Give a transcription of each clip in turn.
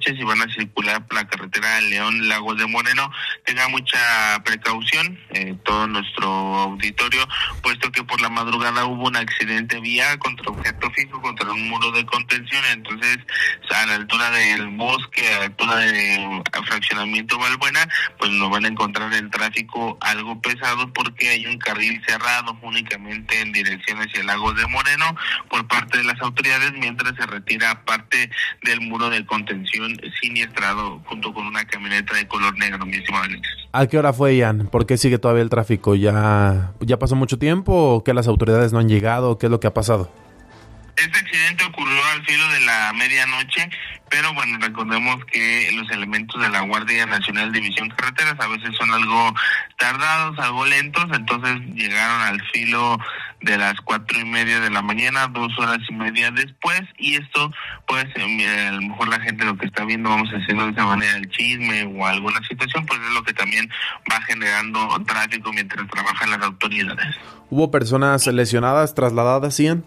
noche, si van a circular por la carretera León Lagos de Moreno, tenga mucha precaución, todo nuestro auditorio, puesto que por la madrugada hubo un accidente vial contra objeto fijo, contra un muro de contención. Entonces a la altura del bosque, a la altura del fraccionamiento Valbuena, pues nos van a encontrar el tráfico algo pesado, porque hay un carril cerrado únicamente en dirección hacia Lagos de Moreno por parte de las autoridades, mientras se retira parte del muro de contención siniestrado junto con una camioneta de color negro, mi estimado Alexis. ¿A qué hora fue, Ian? ¿Por qué sigue todavía el tráfico? ¿Ya pasó mucho tiempo o que las autoridades no han llegado? ¿Qué es lo que ha pasado? Este accidente ocurrió al filo de la medianoche, pero bueno, recordemos que los elementos de la Guardia Nacional División Carreteras a veces son algo tardados, algo lentos, entonces llegaron al filo de las 4:30 de la mañana, 2 horas y media después, y esto pues a lo mejor la gente lo que está viendo, vamos a decirlo de esa manera, el chisme o alguna situación, pues es lo que también va generando tráfico mientras trabajan las autoridades. ¿Hubo personas lesionadas, trasladadas, Ian?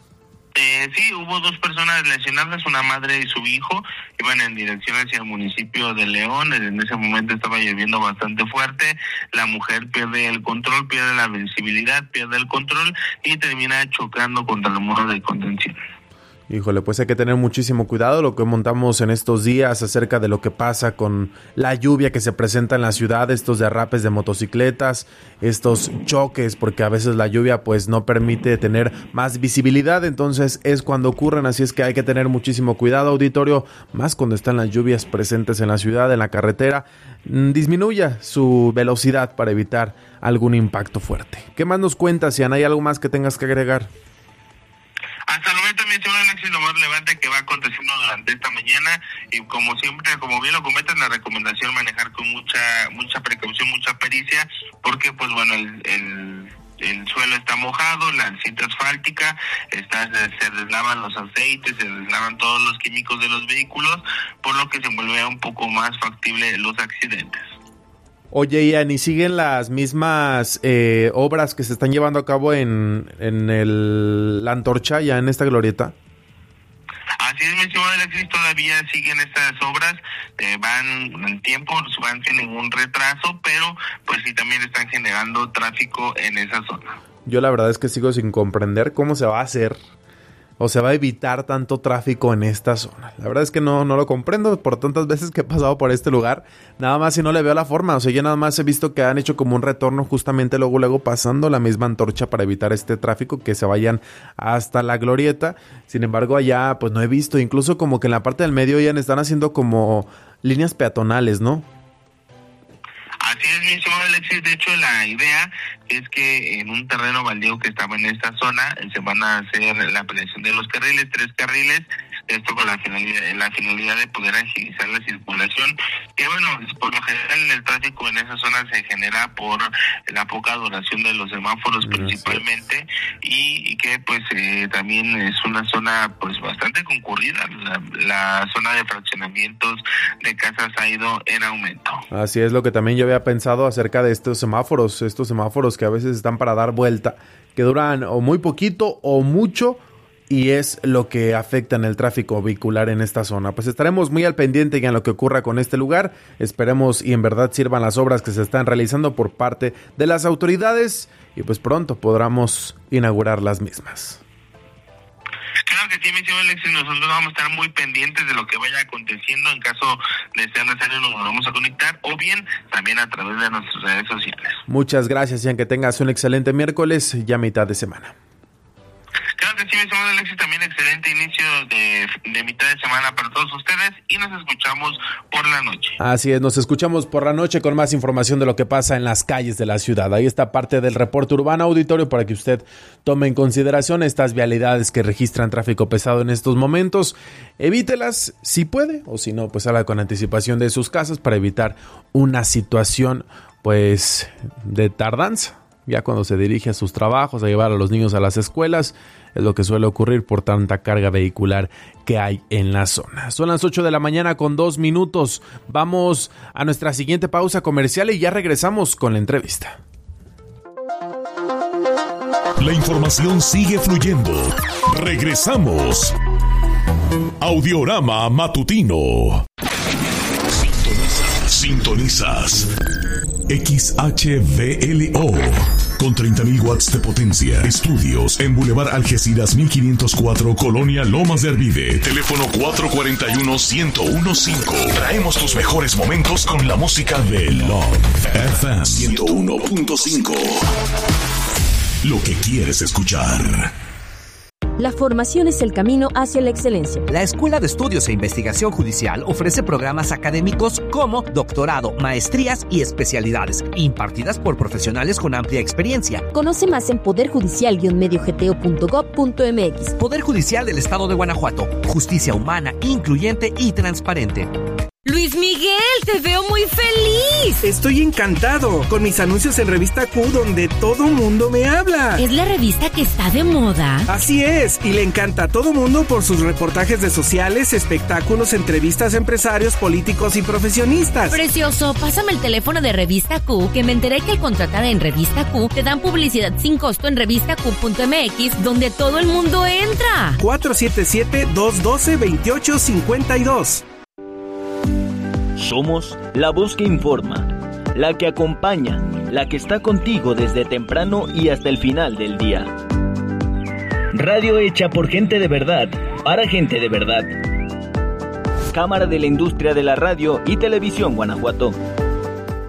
Sí, hubo 2 personas lesionadas, una madre y su hijo, iban en dirección hacia el municipio de León. En ese momento estaba lloviendo bastante fuerte, la mujer pierde el control, pierde la visibilidad, pierde el control y termina chocando contra el muro de contención. Híjole, pues hay que tener muchísimo cuidado, lo que montamos en estos días acerca de lo que pasa con la lluvia que se presenta en la ciudad, estos derrapes de motocicletas, estos choques, porque a veces la lluvia pues no permite tener más visibilidad, entonces es cuando ocurren, así es que hay que tener muchísimo cuidado, auditorio, más cuando están las lluvias presentes en la ciudad, en la carretera, disminuya su velocidad para evitar algún impacto fuerte. ¿Qué más nos cuentas, Ian? ¿Hay algo más que tengas que agregar? Hasta el momento, mi estimado Alexis, lo más relevante que va aconteciendo durante esta mañana, y como siempre, como bien lo comentan, la recomendación manejar con mucha precaución, mucha pericia, porque pues bueno, el suelo está mojado, la cinta asfáltica, se deslavan los aceites, se deslavan todos los químicos de los vehículos, por lo que se vuelve un poco más factible los accidentes. Oye, Ian, ¿y siguen las mismas obras que se están llevando a cabo en la antorcha, ya en esta glorieta? Así es, mi estimado Alexis, todavía siguen estas obras, van en tiempo, van sin ningún retraso, pero pues sí también están generando tráfico en esa zona. Yo la verdad es que sigo sin comprender cómo se va a hacer o se va a evitar tanto tráfico en esta zona. La verdad es que no lo comprendo por tantas veces que he pasado por este lugar, nada más si no le veo la forma. O sea, yo nada más he visto que han hecho como un retorno justamente luego pasando la misma antorcha para evitar este tráfico, que se vayan hasta la glorieta. Sin embargo, allá pues no he visto, incluso como que en la parte del medio ya están haciendo como líneas peatonales, ¿no? Así es, mi estimado Alexis. De hecho, la idea es que en un terreno baldío que estaba en esta zona se van a hacer la ampliación de los carriles, 3 carriles, esto con la finalidad de poder agilizar la circulación, que bueno, por lo general el tráfico en esa zona se genera por la poca duración de los semáforos principalmente, y que pues también es una zona pues bastante concurrida, la zona de fraccionamientos de casas ha ido en aumento. Así es lo que también yo había pensado acerca de estos semáforos que a veces están para dar vuelta, que duran o muy poquito o mucho, y es lo que afecta en el tráfico vehicular en esta zona. Pues estaremos muy al pendiente en lo que ocurra con este lugar. Esperemos y en verdad sirvan las obras que se están realizando por parte de las autoridades, y pues pronto podamos inaugurar las mismas. Claro que sí, mi señor Alexis, nosotros vamos a estar muy pendientes de lo que vaya aconteciendo. En caso de ser necesario nos vamos a conectar, o bien también a través de nuestras redes sociales. Muchas gracias, Ian, que tengas un excelente miércoles, ya mitad de semana. Claro que sí, mi señor Alexis, también excelente inicio de mitad de semana para todos ustedes, y nos escuchamos por la noche. Así es, nos escuchamos por la noche con más información de lo que pasa en las calles de la ciudad. Ahí está parte del reporte urbano, auditorio, para que usted tome en consideración estas vialidades que registran tráfico pesado en estos momentos. Evítelas si puede, o si no, pues salga con anticipación de sus casas para evitar una situación pues de tardanza. Ya cuando se dirige a sus trabajos, a llevar a los niños a las escuelas, es lo que suele ocurrir por tanta carga vehicular que hay en la zona. Son las 8 de la mañana con 2 minutos. Vamos a nuestra siguiente pausa comercial y ya regresamos con la entrevista. La información sigue fluyendo. Regresamos. Audiorama Matutino. Sintonizas XHVLO con 30.000 watts de potencia. Estudios en Boulevard Algeciras 1504, Colonia Lomas de Arvide. Teléfono 441-1015. Traemos tus mejores momentos con la música de Love FM 101.5. Lo que quieres escuchar. La formación es el camino hacia la excelencia. La Escuela de Estudios e Investigación Judicial ofrece programas académicos como doctorado, maestrías y especialidades, impartidas por profesionales con amplia experiencia. Conoce más en poderjudicial-mediogto.gov.mx. Poder Judicial del Estado de Guanajuato. Justicia humana, incluyente y transparente. Luis Miguel, te veo muy feliz. Estoy encantado con mis anuncios en Revista Q, donde todo mundo me habla. ¿Es la revista que está de moda? Así es, y le encanta a todo mundo por sus reportajes de sociales, espectáculos, entrevistas a empresarios, políticos y profesionistas. Precioso, pásame el teléfono de Revista Q, que me enteré que al contratar en Revista Q te dan publicidad sin costo en revistaq.mx, donde todo el mundo entra. 477-212-2852. Somos la voz que informa, la que acompaña, la que está contigo desde temprano y hasta el final del día. Radio hecha por gente de verdad, para gente de verdad. Cámara de la Industria de la Radio y Televisión Guanajuato.